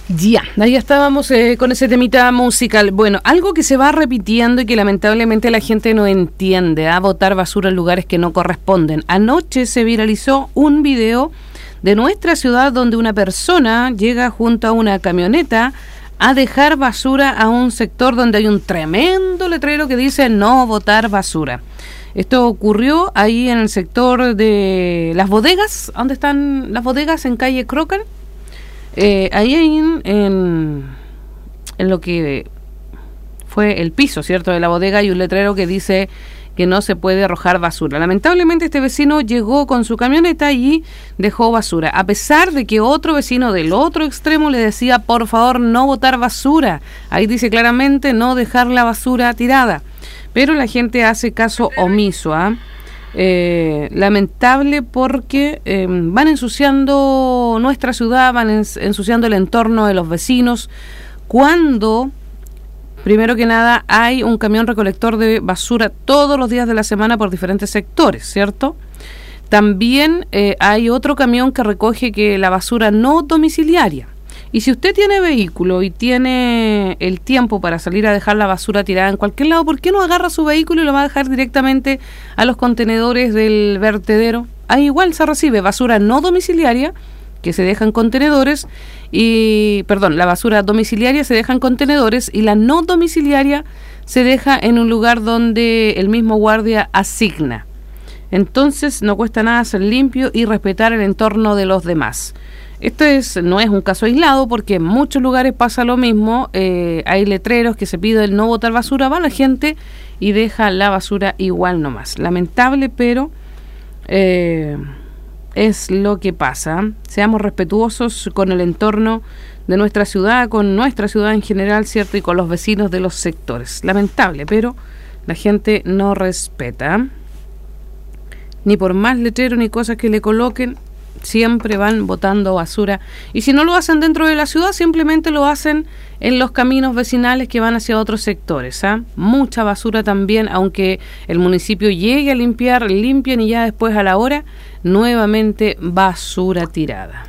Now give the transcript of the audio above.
Ya, ahí estábamos con ese temita musical. Bueno, algo que se va repitiendo y que lamentablemente la gente no entiende, botar basura en lugares que no corresponden. Anoche se viralizó un video de nuestra ciudad donde una persona llega junto a una camioneta a dejar basura a un sector donde hay un tremendo letrero que dice no botar basura. Esto ocurrió ahí en el sector de las bodegas, donde están las bodegas en calle Crocker. Ahí en lo que fue el piso, ¿cierto?, de la bodega, hay un letrero que dice que no se puede arrojar basura. Lamentablemente este vecino llegó con su camioneta y dejó basura, a pesar de que otro vecino del otro extremo le decía, por favor, no botar basura. Ahí dice claramente no dejar la basura tirada. Pero la gente hace caso omiso, lamentable porque van ensuciando nuestra ciudad, van ensuciando el entorno de los vecinos, cuando primero que nada hay un camión recolector de basura todos los días de la semana por diferentes sectores, ¿cierto? También hay otro camión que recoge la basura no domiciliaria. Y si usted tiene vehículo y tiene el tiempo para salir a dejar la basura tirada en cualquier lado, ¿por qué no agarra su vehículo y lo va a dejar directamente a los contenedores del vertedero? Ahí igual se recibe basura no domiciliaria, que se deja en contenedores, la basura domiciliaria se deja en contenedores y la no domiciliaria se deja en un lugar donde el mismo guardia asigna. Entonces no cuesta nada ser limpio y respetar el entorno de los demás. No es un caso aislado porque en muchos lugares pasa lo mismo, hay letreros que se pide el no botar basura, va la gente y deja la basura igual nomás. Lamentable, pero es lo que pasa. Seamos respetuosos con el entorno de nuestra ciudad, con nuestra ciudad en general, ¿cierto? Y con los vecinos de los sectores. Lamentable, pero la gente no respeta. Ni por más letreros ni cosas que le coloquen, siempre van botando basura. Y si no lo hacen dentro de la ciudad, simplemente lo hacen en los caminos vecinales que van hacia otros sectores. Mucha basura también, aunque el municipio llegue a limpiar, limpian y ya después a la hora, nuevamente basura tirada.